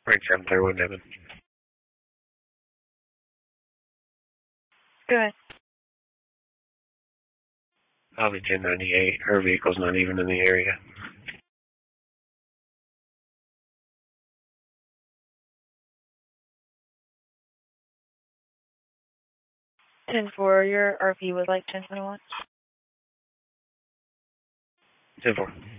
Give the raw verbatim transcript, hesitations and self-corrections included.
Right, seven thirty-one, Devin. Good. I'll be ten ninety-eight. Her vehicle's not even in the area. ten four, your R P was like ten twenty-one. ten four.